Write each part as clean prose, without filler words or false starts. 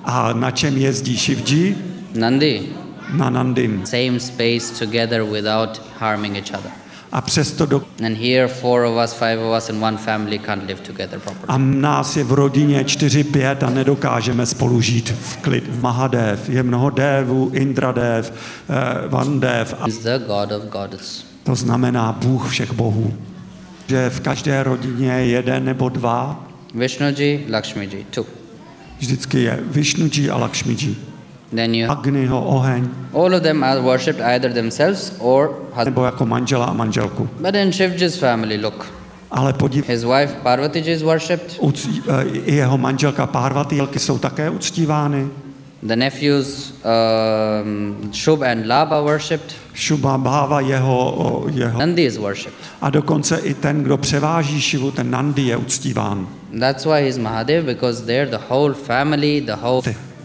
A na čem jezdí Shivji? Nandi. Na Nandim. Same space together without harming each other. A přesto And here 4 of us, 5 of us in one family can't live together properly. a nás je v rodině 4-5 a nedokážeme spolu žít v klid. Mahadev, je mnoho dévů, Indradev, Vandev. He's the God of gods. To znamená Bůh všech bohů. Že v každé rodině je jeden nebo dva. Vishnuji, Lakshmiji, 2. Vždycky je Vishnuji a Lakshmiji. Then you Agniho, oheň, all of them are worshipped either themselves or husband. nebo jako manžela a manželku. But in Shivji's family, look, Ale his wife Parvatiji is worshipped. I jeho manželka Parvati jsou také uctívány. The nephews Shubh and Labh are worshipped. Shubha Bhava jeho. Nandi is worshipped. A dokonce i ten, kdo převáží Šivu, ten Nandi je uctíván. That's why he's Mahadev, because they're the whole family, the whole.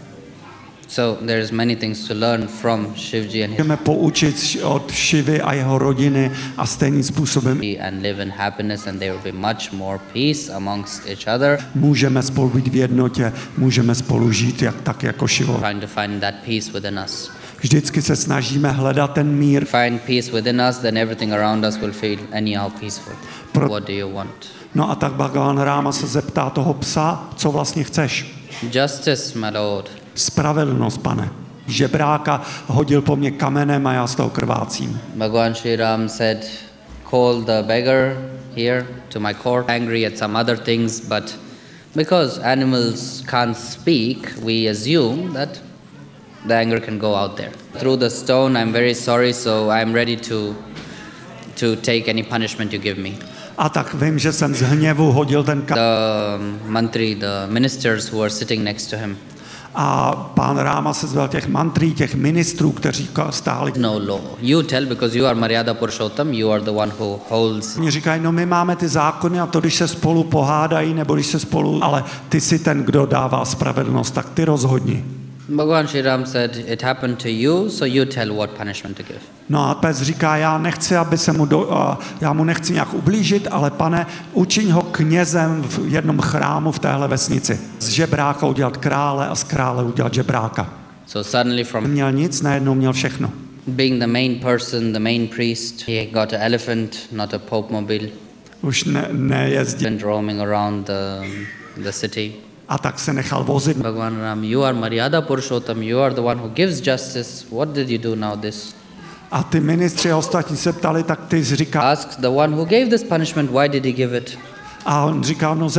So there's many things to learn from Shivji and his Můžeme poučit od Šivy a jeho rodiny a stejným způsobem and live in happiness, and there will be much more peace amongst each other. můžeme spolu být v jednotě, můžeme spolu žít tak jako Šivo. Trying to find that peace within us. Vždycky se snažíme hledat ten mír. Find peace within us, then everything around us will feel anyhow peaceful. What do you want? No a tak Bhagavan Ráma se zeptá toho psa, co vlastně chceš. Justice, my lord. Spravedlnost, pane. Žebráka hodil po mně kamenem a já z toho krvácím. Bhagavan Sri Ram said, call the beggar here to my court, angry at some other things, but because animals can't speak, we assume that the anger can go out there. Through the stone, I'm very sorry, so I'm ready to take any punishment you give me. A tak vím, že jsem z hněvu hodil ten The mantri, the ministers who were sitting next to him. A pán Ráma se zval těch mantrí, těch ministrů, kteří stáli. No law. You tell, because you are Maryada Purushottam, you are the one who holds. Oni říkají, no my máme ty zákony a to, když se spolu pohádají, nebo když se spolu, ale ty jsi ten, kdo dává spravedlnost, tak ty rozhodni. Bhagavan Sri Ram said, it happened to you, so you tell what punishment to give. No a pes říká, já nechci, aby se já mu nechci nějak ublížit, ale pane, učiň ho knězem v jednom chrámu v téhle vesnici. Z žebráka udělat krále a z krále udělat žebráka. So suddenly from Neměl nic, najednou měl všechno. being the main person, the main priest, he got an elephant, not a pope mobile, Už nejezdí. and roaming around the city. A tak se nechal vozit. Bhagavan Ram, you are Maryada Purushottam, you are the one who gives justice. What did you do now this? A ty ministři a ostatní se ptali, tak ty jsi říkal. Ask the one who gave this punishment, why did he give it? A on říkal, no